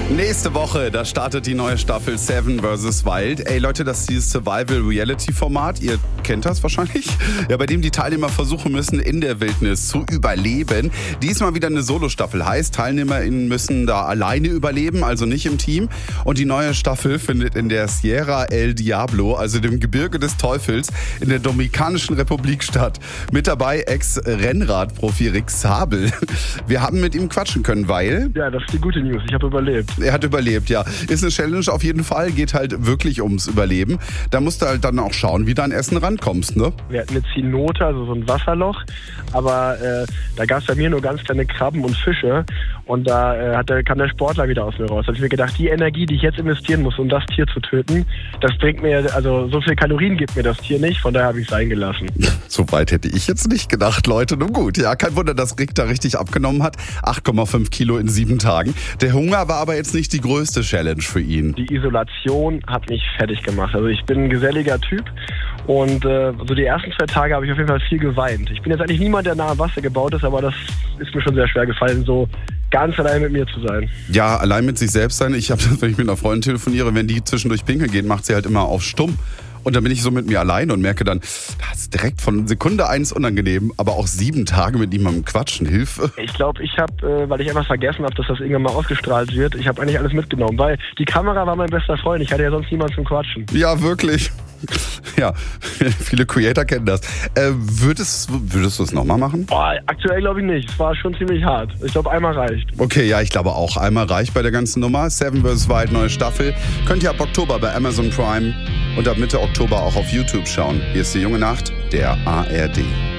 Nächste Woche, da startet die neue Staffel Seven vs. Wild. Ey Leute, das ist dieses Survival-Reality-Format. Ihr kennt das wahrscheinlich. Ja, bei dem die Teilnehmer versuchen müssen, in der Wildnis zu überleben. Diesmal wieder eine Solo-Staffel. Heißt, TeilnehmerInnen müssen da alleine überleben, also nicht im Team. Und die neue Staffel findet in der Sierra El Diablo, also dem Gebirge des Teufels, in der Dominikanischen Republik statt. Mit dabei Ex-Rennrad-Profi Rick Sabel. Wir haben mit ihm quatschen können, weil... Ja, das ist die gute News. Ich habe überlebt. Er hat überlebt, ja. Ist eine Challenge auf jeden Fall, geht halt wirklich ums Überleben. Da musst du halt dann auch schauen, wie du an Essen rankommst, ne? Wir hatten eine Zielnote, also so ein Wasserloch, aber da gab es bei mir nur ganz kleine Krabben und Fische und da kam der Sportler wieder aus mir raus. Da habe ich mir gedacht, die Energie, die ich jetzt investieren muss, um das Tier zu töten, das bringt mir, also so viel Kalorien gibt mir das Tier nicht, von daher habe ich es sein gelassen. So weit hätte ich jetzt nicht gedacht, Leute. Nun gut, ja, kein Wunder, dass Rick da richtig abgenommen hat. 8,5 Kilo in 7 Tagen. Der Hunger war aber jetzt nicht die größte Challenge für ihn. Die Isolation hat mich fertig gemacht. Also ich bin ein geselliger Typ und so die ersten 2 Tage habe ich auf jeden Fall viel geweint. Ich bin jetzt eigentlich niemand, der nah am Wasser gebaut ist, aber das ist mir schon sehr schwer gefallen, so ganz allein mit mir zu sein. Ja, allein mit sich selbst sein. Ich habe das, wenn ich mit einer Freundin telefoniere, wenn die zwischendurch pinkeln geht, macht sie halt immer auf stumm. Und dann bin ich so mit mir allein und merke dann, das ist direkt von Sekunde 1 unangenehm, aber auch 7 Tage mit niemandem quatschen, Hilfe. Ich glaube, ich habe, weil ich einfach vergessen habe, dass das irgendwann mal ausgestrahlt wird, ich habe eigentlich alles mitgenommen, weil die Kamera war mein bester Freund, ich hatte ja sonst niemanden zum Quatschen. Ja, wirklich. Ja, viele Creator kennen das. Würdest du es nochmal machen? Aktuell glaube ich nicht, es war schon ziemlich hart. Ich glaube, einmal reicht. Okay, ja, ich glaube auch, einmal reicht bei der ganzen Nummer. Seven vs. Wild, neue Staffel. Könnt ihr ab Oktober bei Amazon Prime und ab Mitte Oktober auch auf YouTube schauen. Hier ist die junge Nacht, der ARD.